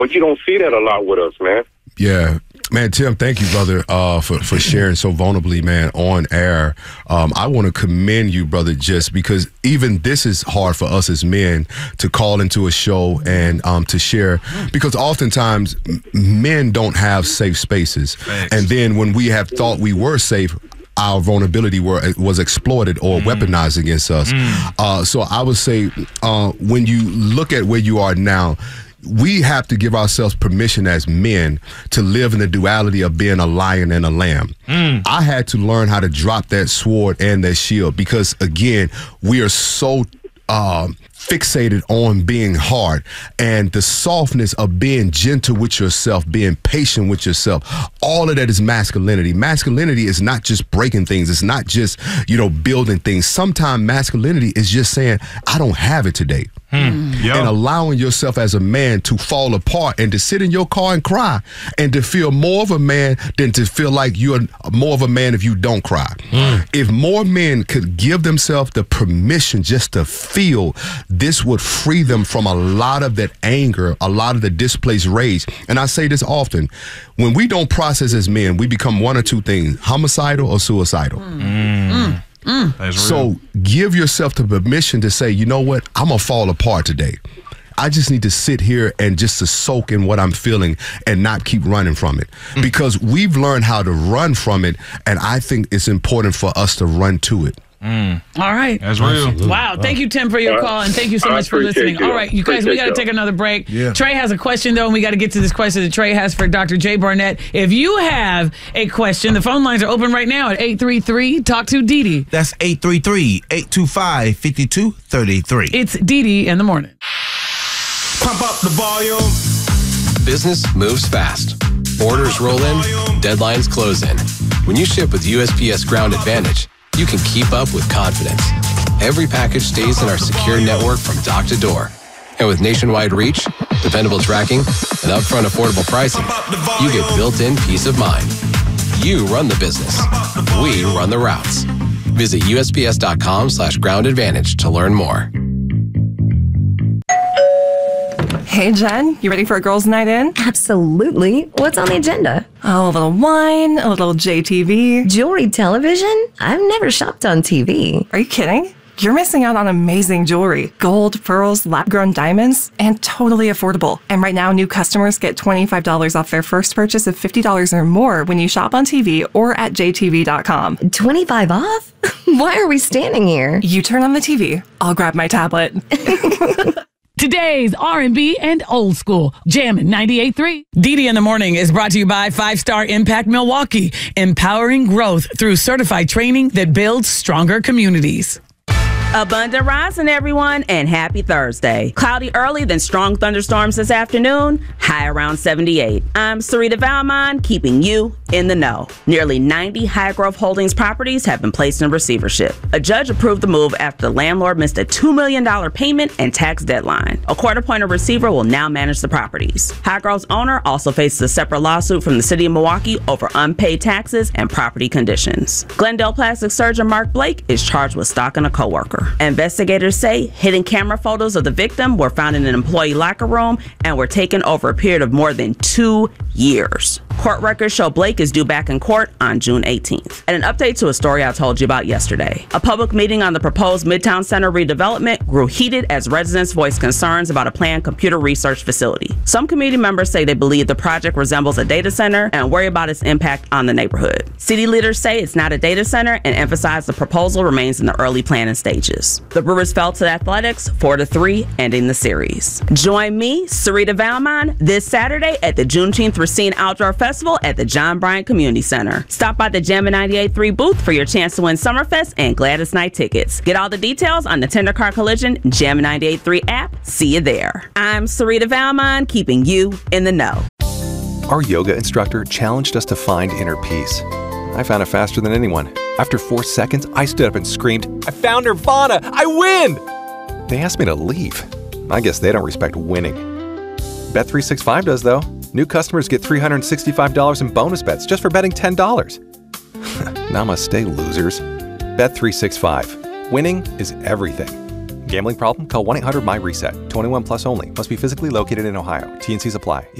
But you don't see that a lot with us, man. Yeah. Man, Tim, thank you, brother, for sharing so vulnerably, man, on air. I want to commend you, brother, just because even this is hard for us as men to call into a show and to share, because oftentimes men don't have safe spaces. Thanks. And then when we have thought we were safe, our vulnerability was exploited or weaponized against us. So I would say when you look at where you are now, we have to give ourselves permission as men to live in the duality of being a lion and a lamb. I had to learn how to drop that sword and that shield because, again, we are so fixated on being hard, and the softness of being gentle with yourself, being patient with yourself. All of that is masculinity. Masculinity is not just breaking things. It's not just, building things. Sometimes masculinity is just saying, I don't have it today. And allowing yourself as a man to fall apart and to sit in your car and cry and to feel more of a man than to feel like you're more of a man if you don't cry. If more men could give themselves the permission just to feel, this would free them from a lot of that anger, a lot of the displaced rage. And I say this often, when we don't process as men, we become one or two things, homicidal or suicidal. So give yourself the permission to say, you know what, I'm going to fall apart today. I just need to sit here and just to soak in what I'm feeling and not keep running from it. Because we've learned how to run from it, and I think it's important for us to run to it. All right. That's real. Absolutely. Wow. Thank you, Tim, for your call, and thank you so much for listening. All right, you guys, we got to take another break. Yeah. Trey has a question, though, and we got to get to this question that Trey has for Dr. Jay Barnett. If you have a question, the phone lines are open right now at 833-TALK-TO-DD. That's 833-825-5233. It's DD in the morning. Pump up the volume. Business moves fast. Orders roll in, deadlines close in. When you ship with USPS Ground Advantage, you can keep up with confidence. Every package stays in our secure network from dock to door. And with nationwide reach, dependable tracking, and upfront affordable pricing, you get built-in peace of mind. You run the business. We run the routes. Visit USPS.com/Ground Advantage to learn more. Hey, Jen, you ready for a girls' night in? Absolutely. What's on the agenda? Oh, a little wine, a little JTV. Jewelry television? I've never shopped on TV. Are you kidding? You're missing out on amazing jewelry. Gold, pearls, lab-grown diamonds, and totally affordable. And right now, new customers get $25 off their first purchase of $50 or more when you shop on TV or at jtv.com. 25 off? Why are we standing here? You turn on the TV. I'll grab my tablet. Today's R&B and old school, Jammin' 98.3. DD in the Morning is brought to you by 5-Star Impact Milwaukee, empowering growth through certified training that builds stronger communities. Abundant rising, everyone, and happy Thursday. Cloudy early, then strong thunderstorms this afternoon, high around 78. I'm Sarita Valmont, keeping you in the know. Nearly 90 High Grove Holdings properties have been placed in receivership. A judge approved the move after the landlord missed a $2 million payment and tax deadline. A court-appointed receiver will now manage the properties. High Grove's owner also faces a separate lawsuit from the city of Milwaukee over unpaid taxes and property conditions. Glendale plastic surgeon Mark Blake is charged with stalking a coworker. Investigators say hidden camera photos of the victim were found in an employee locker room and were taken over a period of more than 2 years. Court records show Blake is due back in court on June 18th. And an update to a story I told you about yesterday. A public meeting on the proposed Midtown Center redevelopment grew heated as residents voiced concerns about a planned computer research facility. Some community members say they believe the project resembles a data center and worry about its impact on the neighborhood. City leaders say it's not a data center and emphasize the proposal remains in the early planning stages. The Brewers fell to the Athletics 4-3, ending the series. Join me, Sarita Valmont, this Saturday at the Juneteenth Racine Outdoor Festival at the John Bryant Community Center. Stop by the Jammin' 98.3 booth for your chance to win Summerfest and Gladys Night tickets. Get all the details on the Tender Car Collision Jammin' 98.3 app. See you there. I'm Sarita Valmont, keeping you in the know. Our yoga instructor challenged us to find inner peace. I found it faster than anyone. After 4 seconds, I stood up and screamed, "I found Nirvana! I win!" They asked me to leave. I guess they don't respect winning. Bet365 does, though. New customers get $365 in bonus bets just for betting $10. Namaste, losers. Bet365. Winning is everything. Gambling problem? Call 1-800-MY-RESET. 21 plus only. Must be physically located in Ohio. T&Cs apply.